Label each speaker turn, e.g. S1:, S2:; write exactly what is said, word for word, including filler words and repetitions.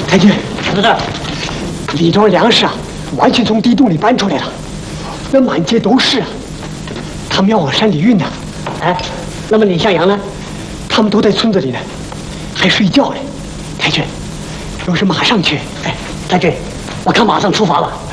S1: 太君，
S2: 什么事？
S1: 李庄粮食啊，完全从地洞里搬出来了，那满街都是啊。他们要往山里运呢。
S2: 哎，那么李向阳呢？
S1: 他们都在村子里呢，还睡觉呢。太君，有事马上去。
S2: 哎，太君，我看马上出发吧。